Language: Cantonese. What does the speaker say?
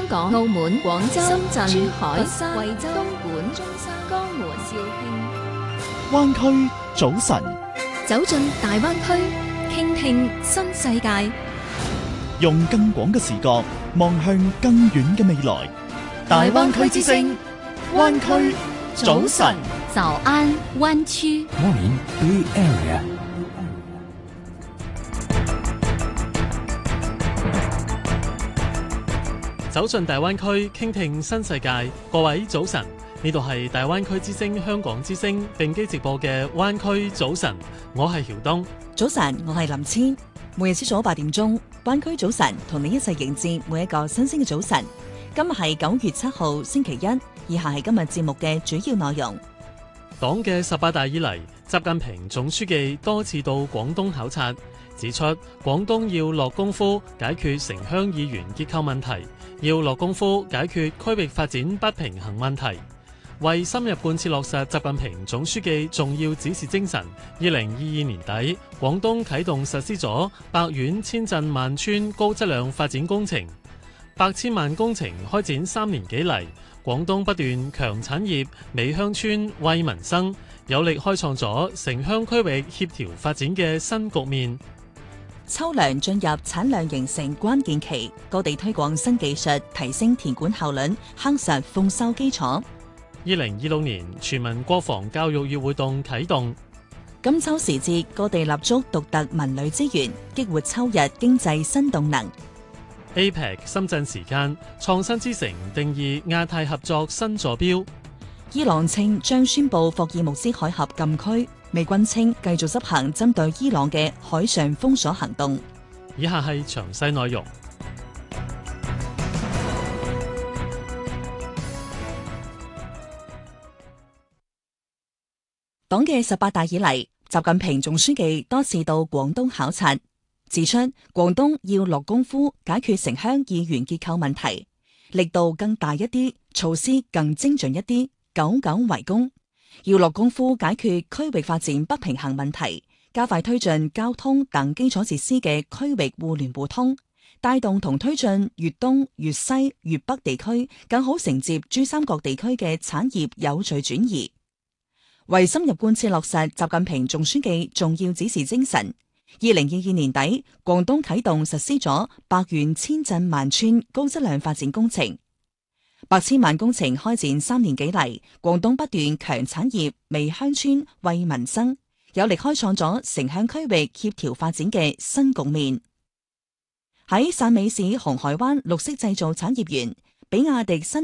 港、澳門、廣州、深圳、珠海、 佛山、 惠州、東莞、中山、江門、肇慶。 灣區早晨， 走進大灣區，傾聽新世界， 用更廣嘅視角望向更遠嘅未來。大灣區之聲，灣區早晨。 早安灣區。 Morning Bay Area。 走進大灣區，傾聽新世界。各位早晨，呢度係大灣區之聲香港之聲並機直播嘅灣區早晨，我係曉東。 早晨，我係林千。每日朝早8點鐘，灣區早晨同你一齊迎接每一個新鮮嘅早晨。今日係9月7號星期一，以下係今日節目嘅主要內容。 黨嘅18大以嚟，習近平總書記多次到廣東考察，指出廣東要落功夫解決城鄉議員結構問題，要落功夫解決區域發展不平衡問題。為深入貫徹落實習近平總書記重要指示精神，2022年底，廣東啟動實施咗百縣千鎮萬村高質量發展工程。百千萬工程開展3年幾嚟，廣東不斷強產業、美鄉村、惠民生，有力開創咗城鄉區域協調發展嘅新局面。 秋糧進入產量形成關鍵期，各地推廣新技術，提升田管效率，夯實豐收基礎。 2026年全民國防教育月活動啟動。 金秋時節，各地立足獨特文旅資源，激活秋日經濟新動能。 APEC 深圳時間創新之城定義亞太合作新坐標。 伊朗稱將宣布霍爾木茲海峽禁區，美軍稱繼續執行針對伊朗嘅海上封鎖行動。 以下係詳細內容。 黨嘅18大以嚟，習近平總書記多次到廣東考察，指出廣東要落功夫解決城鄉議員結構問題，力度更大一啲，措施更精準一啲，久久為功。要落功夫解決區域發展不平衡問題，加快推進交通等基礎設施嘅區域互聯互通，帶動同推進粵東、粵西、粵北地區更好承接珠三角地區嘅產業有序轉移。為深入貫徹落實習近平總書記重要指示精神，2022年底，廣東啟動實施咗百縣千鎮萬村高質量發展工程。百千萬工程開展3年幾嚟，廣東不斷強產業、微鄉村、惠民生，有力開創咗城鄉區域協調發展嘅新局面。喺汕尾市紅海灣綠色製造產業園，比亞迪新